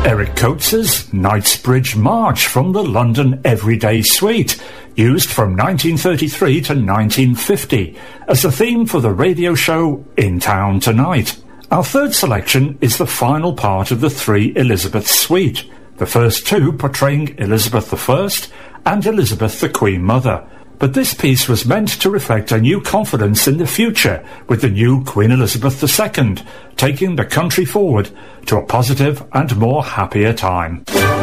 Eric Coates's Knightsbridge March from the London Everyday Suite, used from 1933 to 1950 as the theme for the radio show In Town Tonight. Our third selection is the final part of the three Elizabeth suite, the first two portraying Elizabeth I and Elizabeth the Queen Mother. But this piece was meant to reflect a new confidence in the future with the new Queen Elizabeth II, taking the country forward to a positive and more happier time.